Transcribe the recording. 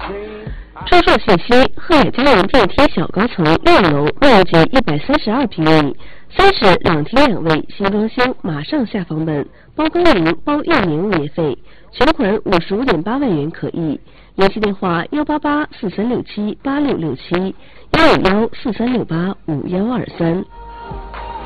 出售信息：鹤海佳人电梯小高层6楼面积132平米，302厅2卫，新装修，马上下房本，包工龄包1年免费，全款55.8万元可以。联系电话18843678667，15143685123。